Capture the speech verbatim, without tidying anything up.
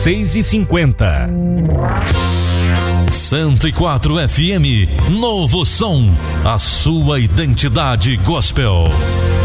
seis e cinquenta. cento e quatro F M, Novo Som, a sua identidade gospel.